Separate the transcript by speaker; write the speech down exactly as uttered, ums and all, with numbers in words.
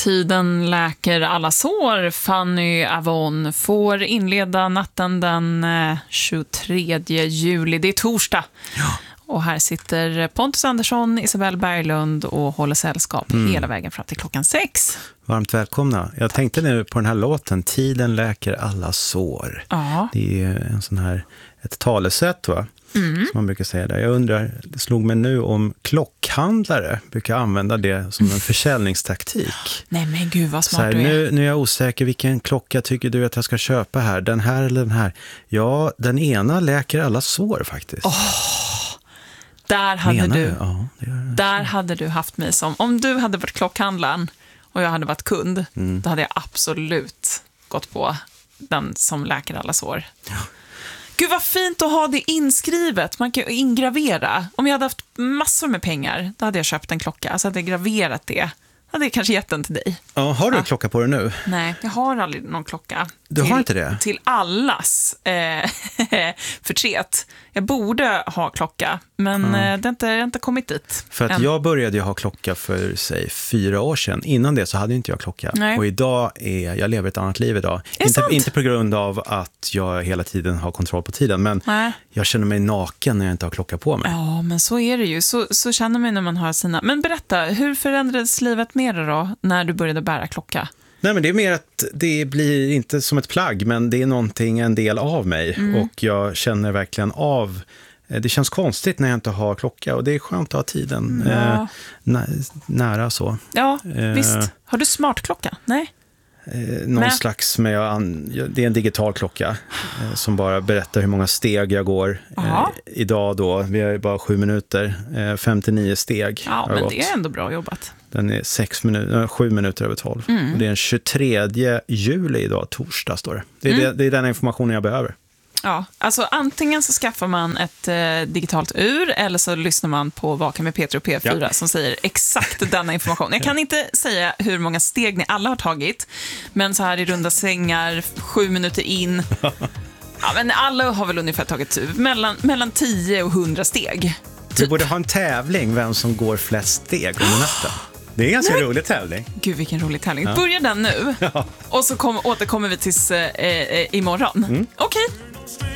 Speaker 1: Tiden läker alla sår. Fanny Avon får inleda natten den tjugotredje juli. Det är torsdag.
Speaker 2: Ja.
Speaker 1: Och här sitter Pontus Andersson, Isabel Berglund och håller sällskap mm. hela vägen fram till klockan sex.
Speaker 2: Varmt välkomna. Jag Tack. tänkte nu på den här låten, Tiden läker alla sår.
Speaker 1: Ja.
Speaker 2: Det är en sån här, ett talesätt va? Mm. Som man brukar säga där. Jag undrar, det slog mig nu om klockhandlare brukar använda det som en försäljningstaktik.
Speaker 1: Nej men gud vad smart
Speaker 2: så här,
Speaker 1: du är.
Speaker 2: Nu, nu är jag osäker, vilken klocka tycker du att jag ska köpa här? Den här eller den här? Ja, den ena läker alla sår faktiskt.
Speaker 1: Oh, där hade
Speaker 2: Menar
Speaker 1: du,
Speaker 2: du? Ja, det gör det.
Speaker 1: Där hade du haft mig som, om du hade varit klockhandlaren och jag hade varit kund, mm. då hade jag absolut gått på den som läker alla sår.
Speaker 2: Ja.
Speaker 1: Gud vad fint att ha det inskrivet. Man kan ingravera. Om jag hade haft massor med pengar, då hade jag köpt en klocka. Så hade jag graverat det. Då hade jag kanske gett den till dig.
Speaker 2: Ja, har du
Speaker 1: ja.
Speaker 2: en klocka på dig nu?
Speaker 1: Nej, jag har aldrig någon klocka.
Speaker 2: Du
Speaker 1: till,
Speaker 2: har inte det?
Speaker 1: Till allas eh, förtret. Jag borde ha klocka, men mm. eh, det har inte, det har inte kommit dit.
Speaker 2: För att
Speaker 1: än.
Speaker 2: jag började ju ha klocka för, säg, fyra år sedan. Innan det så hade inte jag klocka.
Speaker 1: Nej.
Speaker 2: Och idag är, jag lever ett annat liv idag. Inte, inte på grund av att jag hela tiden har kontroll på tiden, men Nej. jag känner mig naken när jag inte har klocka på mig.
Speaker 1: Ja, men så är det ju. Så, så känner man när man har sina... Men berätta, hur förändrades livet mer då när du började bära klocka?
Speaker 2: Nej, men det är mer att det blir inte som ett plagg, men det är någonting, en del av mig. Mm. Och jag känner verkligen av... Det känns konstigt när jag inte har klocka och det är skönt att ha tiden ja. eh, nä- nära så.
Speaker 1: Ja, eh, visst. Har du smartklocka? Nej.
Speaker 2: Eh, någon Nej. slags, med jag, det är en digital klocka eh, som bara berättar hur många steg jag går. Eh, idag då, vi har bara sju minuter, eh, femtionio steg.
Speaker 1: Ja, men gått. Det är ändå bra jobbat.
Speaker 2: Den är sex minuter, sju minuter över tolv. Mm. Och det är den tjugotredje juli idag, torsdag står det. Det är, mm. det, det är den informationen jag behöver.
Speaker 1: Ja, alltså antingen så skaffar man ett eh, digitalt ur eller så lyssnar man på Vaken med Peter och P fyra ja. som säger exakt denna information. Jag kan inte säga hur många steg ni alla har tagit, men så här i runda sängar, sju minuter in. Ja, men alla har väl ungefär tagit mellan, mellan tio och hundra steg. Typ.
Speaker 2: Du borde ha en tävling vem som går flest steg under natten. Det är en ganska Nej. rolig tävling.
Speaker 1: Gud, vilken rolig tävling. Ja. Börja den nu. Ja. Och så kom, återkommer vi tills eh, eh, imorgon. Mm. Okej. Okay.